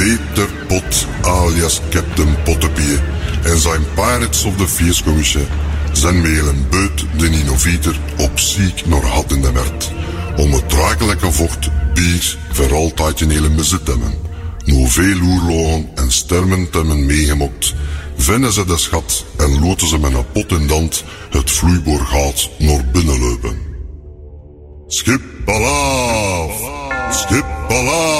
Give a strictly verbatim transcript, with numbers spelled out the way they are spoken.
Peter Pot alias Captain Pottepie en zijn Pirates of the Feerscommissie zijn met een beut de innovator op ziek naar had in de werd. Om het drakelijke vocht bier voor altijd in hele bezit te hebben. Nu veel oorlogen en stermen te hebben meegemokt, vinden ze de schat en loten ze met een pot in dand het vloeiboorgaat naar binnen lopen. Schip alaaf! Schip alaaf!